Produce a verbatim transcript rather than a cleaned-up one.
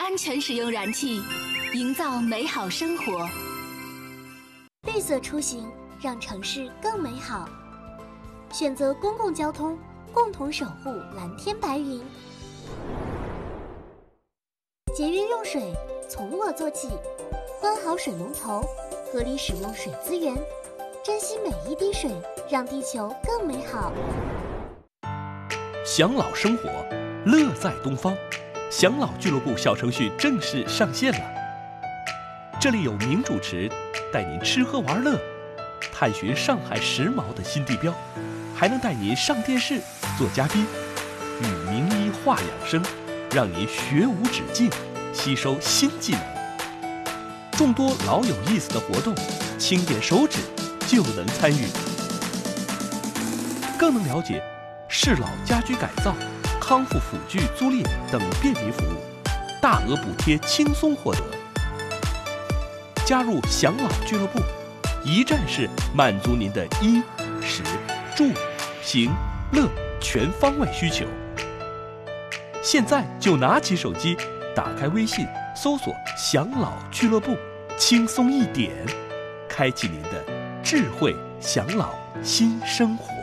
安全使用燃气，营造美好生活。 绿色出行，让城市更美好。选择公共交通，共同守护蓝天白云。节约用水，从我做起。关好水龙头，合理使用水资源，珍惜每一滴水，让地球更美好。 享老生活，乐在东方。享老俱乐部小程序正式上线了。这里有名主持带您吃喝玩乐，探寻上海时髦的新地标，还能带您上电视做嘉宾，与名医话养生，让您学无止境，吸收新技能。众多老有意思的活动，轻点手指就能参与，更能了解适老家居改造、康复辅具租赁等便民服务，大额补贴轻松获得。加入享老俱乐部，一站式满足您的衣食住行乐全方位需求。现在就拿起手机，打开微信，搜索享老俱乐部，轻松一点，开启您的智慧享老新生活。